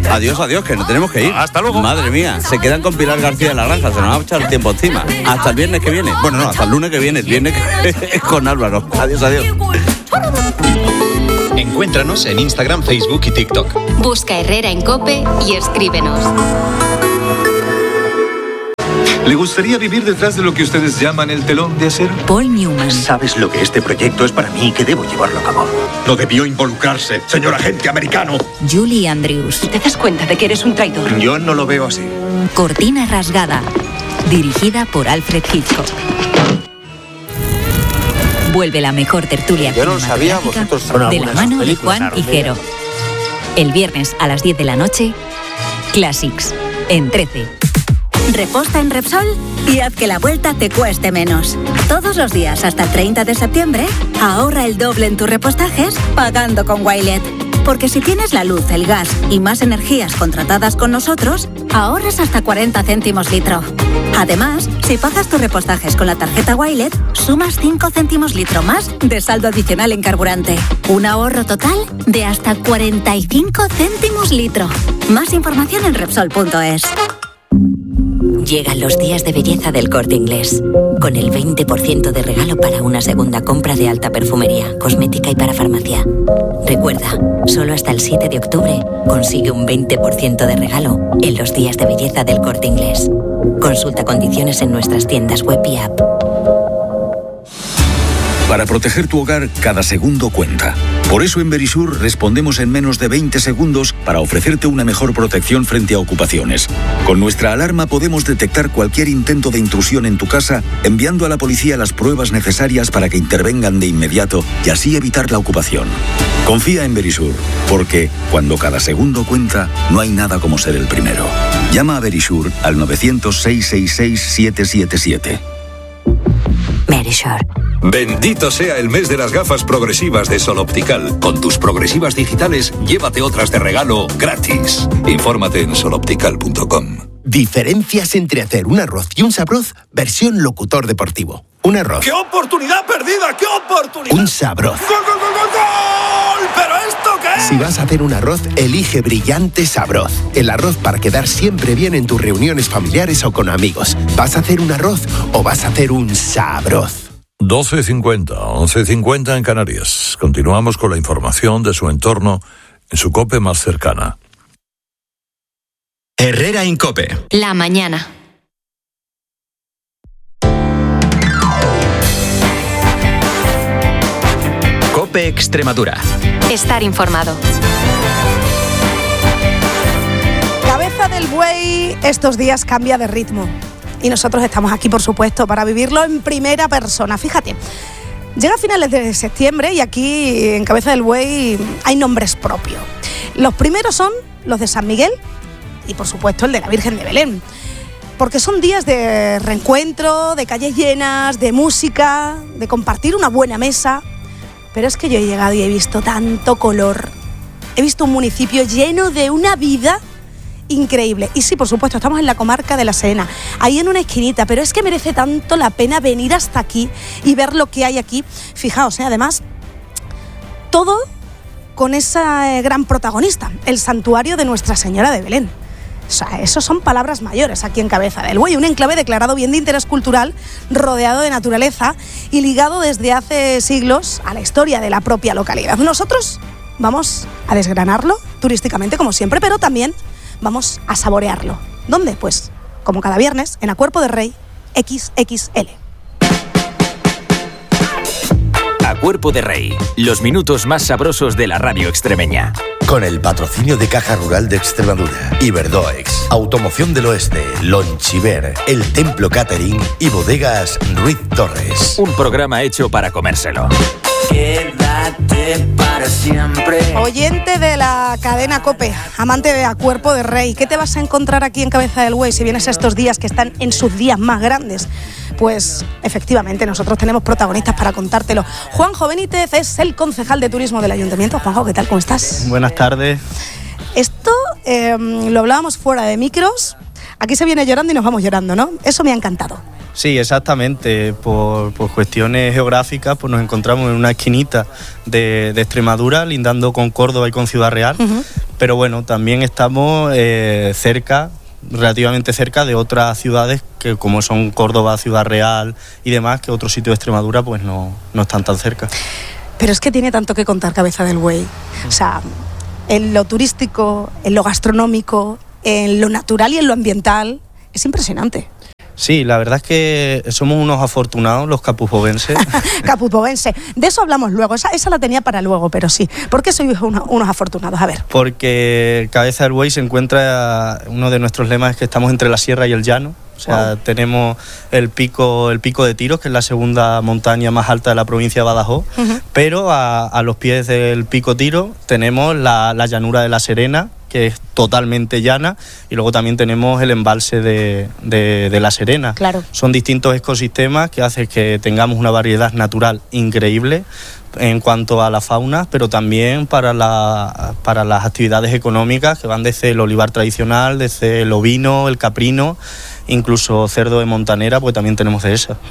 Adiós, que nos tenemos que ir. Hasta luego. Madre mía, se quedan con Pilar García de la Granja, se nos va a echar el tiempo encima. Hasta el viernes que viene. Bueno, no, hasta el lunes que viene. El viernes es con Álvaro. Adiós. Encuéntranos en Instagram, Facebook y TikTok. Busca Herrera en COPE y escríbenos. ¿Le gustaría vivir detrás de lo que ustedes llaman el telón de acero? Paul Newman. ¿Sabes lo que este proyecto es para mí y que debo llevarlo a cabo? No debió involucrarse, señor agente americano. Julie Andrews. ¿Te das cuenta de que eres un traidor? Yo no lo veo así. Cortina rasgada. Dirigida por Alfred Hitchcock. Vuelve la mejor tertulia Yo no lo sabía, vosotros de la mano de Juan y Jero. El viernes a las 10 de la noche, Classics, en 13. Reposta en Repsol y haz que la vuelta te cueste menos. Todos los días hasta el 30 de septiembre, ahorra el doble en tus repostajes pagando con Wilet. Porque si tienes la luz, el gas y más energías contratadas con nosotros, ahorras hasta 40 céntimos litro. Además, si pagas tus repostajes con la tarjeta Wilet, sumas 5 céntimos litro más de saldo adicional en carburante. Un ahorro total de hasta 45 céntimos litro. Más información en Repsol.es. Llegan los días de belleza del Corte Inglés, con el 20% de regalo para una segunda compra de alta perfumería, cosmética y para farmacia. Recuerda, solo hasta el 7 de octubre consigue un 20% de regalo en los días de belleza del Corte Inglés. Consulta condiciones en nuestras tiendas web y app. Para proteger tu hogar, cada segundo cuenta. Por eso en Verisur respondemos en menos de 20 segundos para ofrecerte una mejor protección frente a ocupaciones. Con nuestra alarma podemos detectar cualquier intento de intrusión en tu casa, enviando a la policía las pruebas necesarias para que intervengan de inmediato y así evitar la ocupación. Confía en Verisur, porque cuando cada segundo cuenta, no hay nada como ser el primero. Llama a Verisur al 900-666-777. Verisur. Bendito sea el mes de las gafas progresivas de Sol Optical. Con tus progresivas digitales, llévate otras de regalo gratis. Infórmate en soloptical.com. Diferencias entre hacer un arroz y un sabroz, versión locutor deportivo. Un arroz. ¡Qué oportunidad perdida! ¡Qué oportunidad! Un sabroz. ¡Gol, gol, gol, gol, gol! ¿Pero esto qué es? Si vas a hacer un arroz, elige Brillante Sabroz. El arroz para quedar siempre bien en tus reuniones familiares o con amigos. ¿Vas a hacer un arroz o vas a hacer un sabroz? 12:50, 11:50 en Canarias. Continuamos con la información de su entorno en su COPE más cercana. Herrera en COPE. La mañana. COPE Extremadura. Estar informado. Cabeza del Buey estos días cambia de ritmo. Y nosotros estamos aquí, por supuesto, para vivirlo en primera persona. Fíjate, llega a finales de septiembre y aquí en Cabeza del Buey hay nombres propios. Los primeros son los de San Miguel y, por supuesto, el de la Virgen de Belén. Porque son días de reencuentro, de calles llenas, de música, de compartir una buena mesa. Pero es que yo he llegado y he visto tanto color. He visto un municipio lleno de una vida increíble. Y sí, por supuesto, estamos en la comarca de La Serena, ahí en una esquinita, pero es que merece tanto la pena venir hasta aquí y ver lo que hay aquí. Fijaos, además, todo con esa gran protagonista, el santuario de Nuestra Señora de Belén. O sea, eso son palabras mayores aquí en Cabeza del Buey, un enclave declarado bien de interés cultural, rodeado de naturaleza y ligado desde hace siglos a la historia de la propia localidad. Nosotros vamos a desgranarlo turísticamente, como siempre, pero también vamos a saborearlo. ¿Dónde? Pues, como cada viernes, en A Cuerpo de Rey XXL. A Cuerpo de Rey, los minutos más sabrosos de la radio extremeña. Con el patrocinio de Caja Rural de Extremadura, Iberdoex, Automoción del Oeste, Lonchiver, El Templo Catering y Bodegas Ruiz Torres. Un programa hecho para comérselo. Quédate para siempre. Oyente de la cadena COPE, amante de A Cuerpo de Rey, ¿qué te vas a encontrar aquí en Cabeza del Buey si vienes estos días que están en sus días más grandes? Pues efectivamente nosotros tenemos protagonistas para contártelo. Juanjo Benítez es el concejal de turismo del Ayuntamiento. Juanjo, ¿qué tal? ¿Cómo estás? Buenas tardes. Esto lo hablábamos fuera de micros. Aquí se viene llorando y nos vamos llorando, ¿no? Eso me ha encantado. Sí, exactamente. Por cuestiones geográficas, pues nos encontramos en una esquinita de Extremadura, lindando con Córdoba y con Ciudad Real. Pero bueno, también estamos relativamente cerca de otras ciudades que como son Córdoba, Ciudad Real y demás, que otros sitios de Extremadura pues no están tan cerca. Pero es que tiene tanto que contar Cabeza del Buey. O sea, en lo turístico, en lo gastronómico, en lo natural y en lo ambiental, es impresionante. Sí, la verdad es que somos unos afortunados los capuzbovenses. Capuzbovense. De eso hablamos luego. Esa la tenía para luego, pero sí. ¿Por qué sois unos afortunados? A ver. Porque Cabeza del Buey se encuentra, uno de nuestros lemas es que estamos entre la sierra y el llano. O sea, tenemos el pico de Tiros, que es la segunda montaña más alta de la provincia de Badajoz, pero a los pies del pico Tiro tenemos la llanura de La Serena, que es totalmente llana, y luego también tenemos el embalse de La Serena. Claro. Son distintos ecosistemas que hacen que tengamos una variedad natural increíble en cuanto a la fauna, pero también para las actividades económicas que van desde el olivar tradicional, desde el ovino, el caprino, incluso cerdo de montanera, pues también tenemos de esa.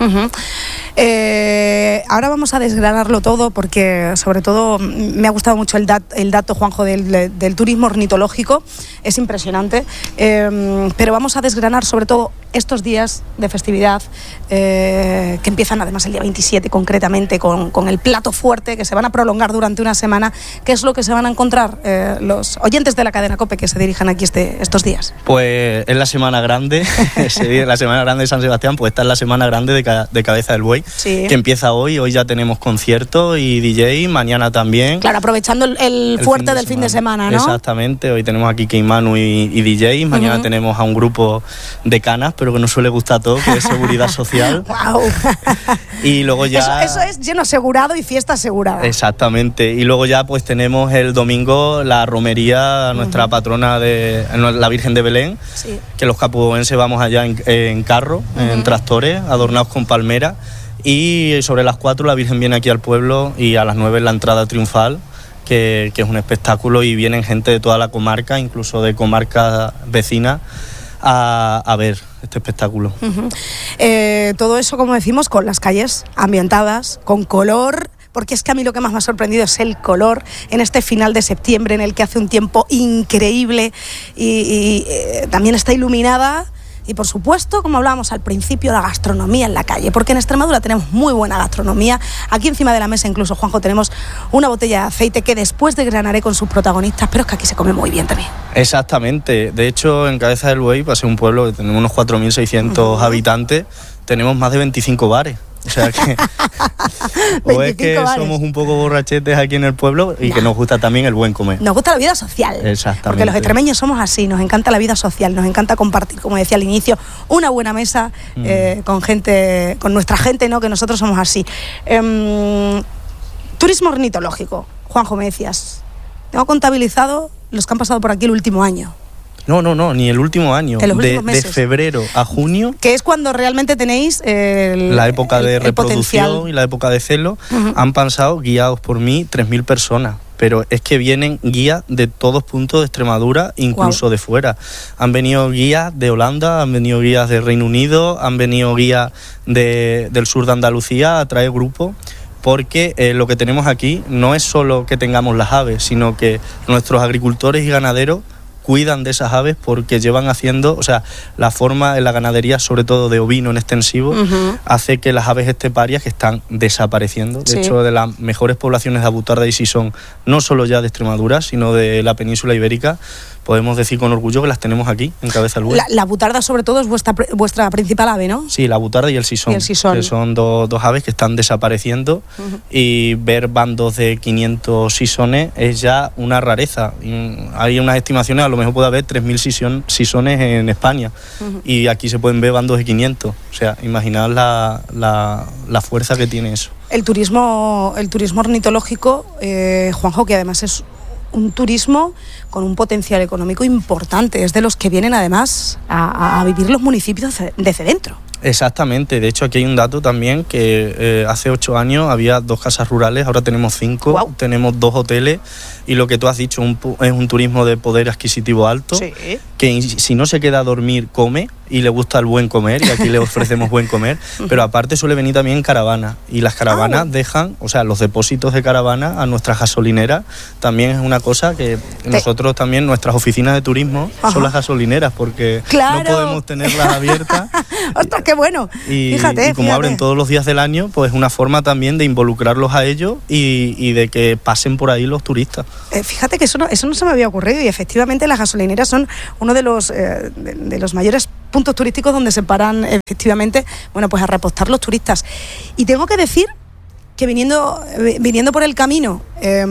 Ahora vamos a desgranarlo todo porque sobre todo me ha gustado mucho el dato, Juanjo, del turismo ornitológico, es impresionante, pero vamos a desgranar sobre todo estos días de festividad que empiezan además el día 27 concretamente con el plato fuerte, que se van a prolongar durante una semana. ¿Qué es lo que se van a encontrar los oyentes de la cadena COPE que se dirijan aquí estos días? Pues es la Semana Grande, la Semana Grande de San Sebastián, pues esta es la Semana Grande de Cabeza del Buey, sí, que empieza hoy ya tenemos conciertos y DJ, mañana también. Claro, aprovechando el fuerte del fin de semana, ¿no? Exactamente, hoy tenemos aquí Keimanu y DJ, mañana tenemos a un grupo de canas, pero que nos suele gustar todo, que es Seguridad Social. ¡Wow! Y luego ya... Eso es lleno asegurado y fiesta asegurada. Exactamente, y luego ya pues tenemos el domingo la romería, nuestra patrona de la Virgen de Belén, sí, que los capuzbovenses vamos allá en carro, en tractores, adornados con palmeras, y sobre las 4 la Virgen viene aquí al pueblo y a las 9 la entrada triunfal, que es un espectáculo, y vienen gente de toda la comarca, incluso de comarcas vecinas, a ver este espectáculo. Todo eso, como decimos, con las calles ambientadas, con color, porque es que a mí lo que más me ha sorprendido es el color en este final de septiembre en el que hace un tiempo increíble y también está iluminada. Y por supuesto, como hablábamos al principio, la gastronomía en la calle, porque en Extremadura tenemos muy buena gastronomía. Aquí encima de la mesa, incluso, Juanjo, tenemos una botella de aceite que después desgranaré con sus protagonistas, pero es que aquí se come muy bien también. Exactamente. De hecho, en Cabeza del Buey, para ser un pueblo que tenemos unos 4.600 habitantes, tenemos más de 25 bares. O sea que o es que bares. Somos un poco borrachetes aquí en el pueblo y que nos gusta también el buen comer. Nos gusta la vida social. Exactamente. Porque los extremeños somos así, nos encanta la vida social, nos encanta compartir, como decía al inicio, una buena mesa con gente, con nuestra gente, ¿no? Que nosotros somos así. Turismo ornitológico, Juanjo, me decías. Tengo contabilizado los que han pasado por aquí el último año. No, ni el último año, de febrero a junio. Que es cuando realmente tenéis la época de reproducción potencial. Y la época de celo. Han pasado, guiados por mí, 3.000 personas. Pero es que vienen guías de todos puntos de Extremadura, incluso de fuera. Han venido guías de Holanda, han venido guías de Reino Unido, han venido guías del sur de Andalucía a traer grupos. Porque lo que tenemos aquí no es solo que tengamos las aves, sino que nuestros agricultores y ganaderos cuidan de esas aves porque llevan haciendo, o sea, la forma en la ganadería, sobre todo de ovino en extensivo, hace que las aves esteparias que están desapareciendo. De hecho, de las mejores poblaciones de abutarda y sisón, no solo ya de Extremadura, sino de la península ibérica, podemos decir con orgullo que las tenemos aquí, en Cabeza del Buey. La butarda, sobre todo, es vuestra principal ave, ¿no? Sí, la butarda y el sisón. Que son dos aves que están desapareciendo y ver bandos de 500 sisones es ya una rareza. Hay unas estimaciones, a lo mejor puede haber 3.000 sisones en España y aquí se pueden ver bandos de 500. O sea, imaginad la fuerza que tiene eso. El turismo ornitológico, Juanjo, que además es un turismo con un potencial económico importante, es de los que vienen además a vivir los municipios desde dentro. Exactamente, de hecho aquí hay un dato también que hace 8 años había 2 casas rurales, ahora tenemos 5, tenemos 2 hoteles Y lo que tú has dicho, es un turismo de poder adquisitivo alto, sí, que si no se queda a dormir, come, y le gusta el buen comer, y aquí le ofrecemos buen comer, pero aparte suele venir también en caravana, y las caravanas dejan, o sea, los depósitos de caravana a nuestras gasolineras, también es una cosa que nosotros también, nuestras oficinas de turismo son las gasolineras, porque no podemos tenerlas abiertas. ¡Ostras, qué bueno! Y fíjate. Como abren todos los días del año, pues es una forma también de involucrarlos a ellos y de que pasen por ahí los turistas. Fíjate que eso no se me había ocurrido, y efectivamente las gasolineras son uno de los mayores puntos turísticos donde se paran efectivamente, bueno, pues a repostar los turistas. Y tengo que decir que viniendo por el camino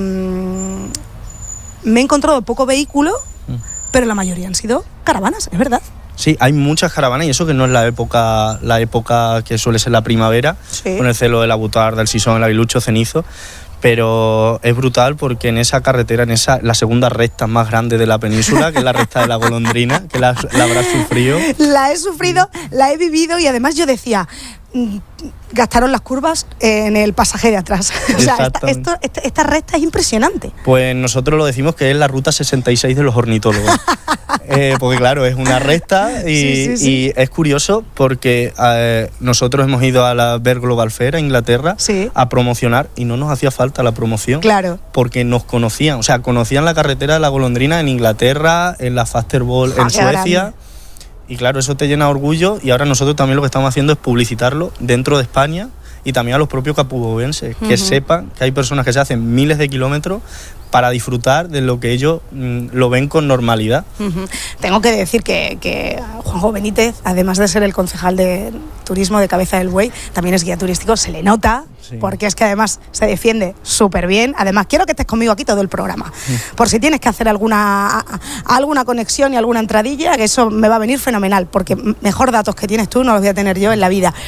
me he encontrado poco vehículo, pero la mayoría han sido caravanas, es verdad. Sí, hay muchas caravanas, y eso que no es la época que suele ser la primavera, con el celo del Abutar, del Sison, el Aguilucho, Cenizo, pero es brutal porque en esa carretera, la segunda recta más grande de la península, que es la recta de la Golondrina, que la habrás sufrido. La he sufrido, la he vivido, y además yo decía, gastaron las curvas en el pasaje de atrás. O sea, esta recta es impresionante. Pues nosotros lo decimos que es la ruta 66 de los ornitólogos. Porque claro, es una recta y es curioso porque nosotros hemos ido a la Bear Global Fair a Inglaterra a promocionar, y no nos hacía falta la promoción. Claro. Porque nos conocían, o sea, conocían la carretera de la Golondrina en Inglaterra, en la Fasterball en Suecia. Grande. Y claro, eso te llena de orgullo, y ahora nosotros también lo que estamos haciendo es publicitarlo dentro de España, y también a los propios capubovenses, que sepan que hay personas que se hacen miles de kilómetros para disfrutar de lo que ellos lo ven con normalidad. Tengo que decir que Juanjo Benítez, además de ser el concejal de turismo de Cabeza del Buey, también es guía turístico, se le nota, porque es que además se defiende súper bien. Además, quiero que estés conmigo aquí todo el programa, por si tienes que hacer alguna conexión y alguna entradilla, que eso me va a venir fenomenal, porque mejor datos que tienes tú no los voy a tener yo en la vida.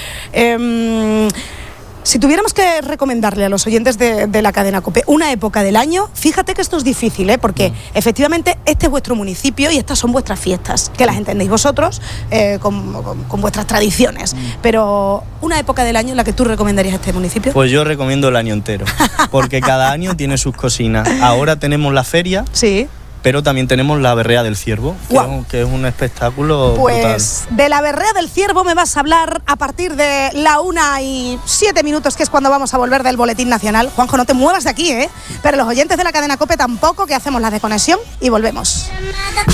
Si tuviéramos que recomendarle a los oyentes de la cadena COPE una época del año, fíjate que esto es difícil, porque efectivamente este es vuestro municipio y estas son vuestras fiestas, que las entendéis vosotros con vuestras tradiciones. Pero una época del año en la que tú recomendarías a este municipio. Pues yo recomiendo el año entero, porque cada año tiene sus cocinas. Ahora tenemos la feria. Sí. Pero también tenemos la Berrea del Ciervo, que es un espectáculo pues brutal. De la Berrea del Ciervo me vas a hablar a partir de la 1:07, que es cuando vamos a volver del Boletín Nacional. Juanjo, no te muevas de aquí, pero los oyentes de la cadena COPE tampoco, que hacemos la desconexión y volvemos.